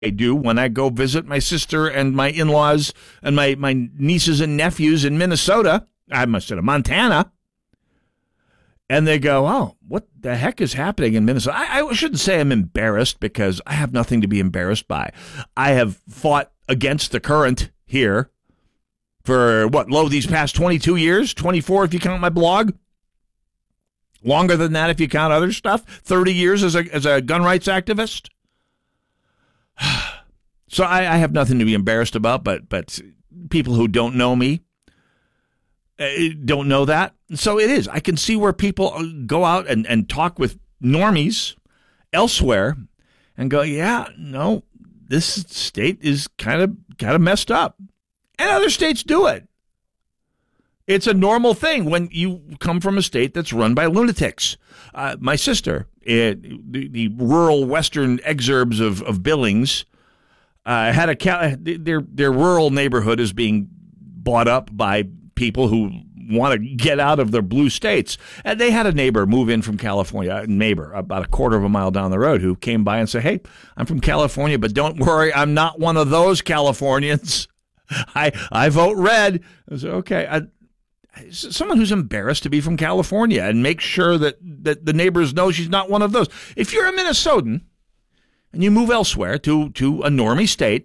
do when I go visit my sister and my in-laws and my nieces and nephews in Minnesota. I must say Montana. And they go, oh, what the heck is happening in Minnesota? I shouldn't say I'm embarrassed because I have nothing to be embarrassed by. I have fought against the current here for, these past 22 years? 24 if you count my blog? Longer than that if you count other stuff? 30 years as a gun rights activist? So I have nothing to be embarrassed about, but people who don't know me don't know that. So it is. I can see where people go out and talk with normies elsewhere and go, yeah, no, this state is kind of messed up. And other states do it. It's a normal thing when you come from a state that's run by lunatics. My sister, the rural western exurbs of Billings, had their rural neighborhood is being bought up by people who want to get out of their blue states. And they had a neighbor move in from California, about a quarter of a mile down the road, who came by and said, hey, I'm from California, but don't worry, I'm not one of those Californians. I vote red. I said, okay. Someone who's embarrassed to be from California and make sure that the neighbors know she's not one of those. If you're a Minnesotan and you move elsewhere to a normie state,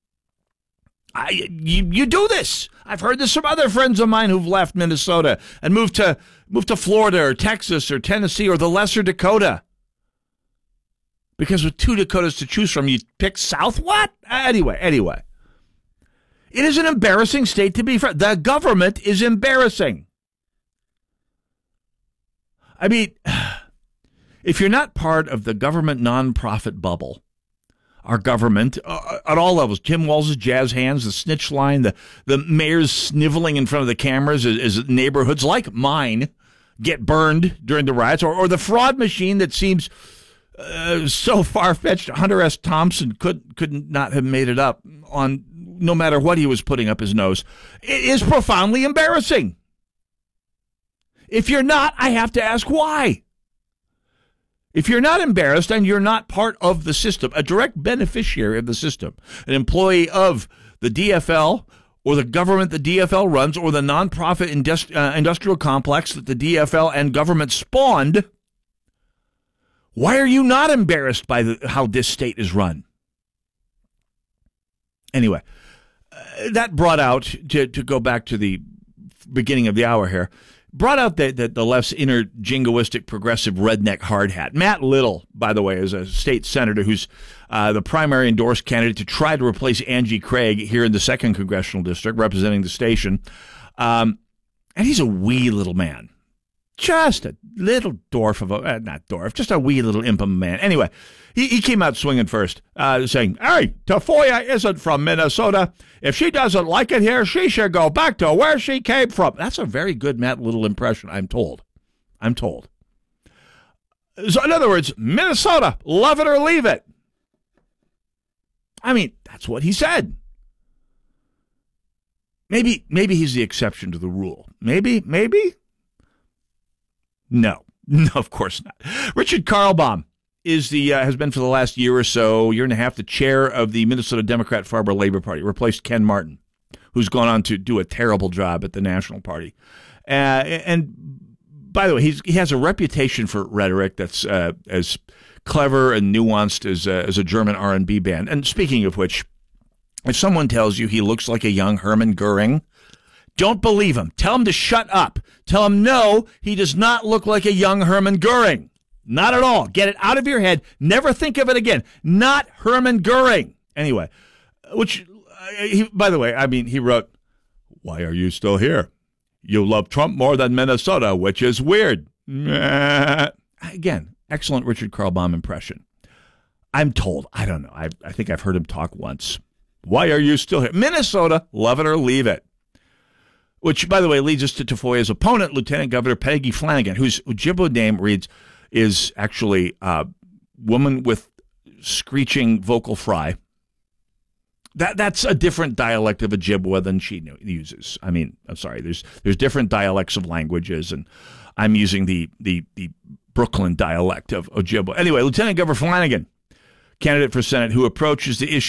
you do this. I've heard this from other friends of mine who've left Minnesota and moved to Florida or Texas or Tennessee or the Lesser Dakota. Because with 2 Dakotas to choose from, you pick South? What? Anyway. It is an embarrassing state to be from. The government is embarrassing. I mean, if you're not part of the government nonprofit bubble, our government, at all levels, Tim Walz's jazz hands, the snitch line, the mayor's sniveling in front of the cameras as neighborhoods like mine get burned during the riots, or the fraud machine that seems so far-fetched. Hunter S. Thompson could not have made it up on no matter what he was putting up his nose. It is profoundly embarrassing. If you're not, I have to ask why. If you're not embarrassed and you're not part of the system, a direct beneficiary of the system, an employee of the DFL or the government the DFL runs or the nonprofit industrial complex that the DFL and government spawned, why are you not embarrassed by how this state is run? Anyway, that brought out, to go back to the beginning of the hour here, brought out the left's inner jingoistic progressive redneck hard hat. Matt Little, by the way, is a state senator who's the primary endorsed candidate to try to replace Angie Craig here in the 2nd Congressional District, representing the station. And he's a wee little man. Just a little dwarf not dwarf, just a wee little imp of a man. Anyway, he came out swinging first, saying, hey, Tafoya isn't from Minnesota. If she doesn't like it here, she should go back to where she came from. That's a very good Matt Little impression, I'm told. So in other words, Minnesota, love it or leave it. I mean, that's what he said. Maybe he's the exception to the rule. Maybe? No, of course not. Richard Karlbaum has been for the last year and a half, the chair of the Minnesota Democrat Farber Labor Party, replaced Ken Martin, who's gone on to do a terrible job at the National Party. And by the way, he has a reputation for rhetoric that's as clever and nuanced as a German R&B band. And speaking of which, if someone tells you he looks like a young Hermann Goering, don't believe him. Tell him to shut up. Tell him no, he does not look like a young Hermann Goering. Not at all. Get it out of your head. Never think of it again. Not Hermann Goering. Anyway, by the way, he wrote, why are you still here? You love Trump more than Minnesota, which is weird. Again, excellent Richard Karlbaum impression. I'm told. I don't know. I think I've heard him talk once. Why are you still here? Minnesota, love it or leave it. Which, by the way, leads us to Tafoya's opponent, Lieutenant Governor Peggy Flanagan, whose Ojibwe name is actually woman with screeching vocal fry. That's a different dialect of Ojibwe than she uses. I'm sorry. There's different dialects of languages, and I'm using the Brooklyn dialect of Ojibwe. Anyway, Lieutenant Governor Flanagan candidate for Senate who approaches the issue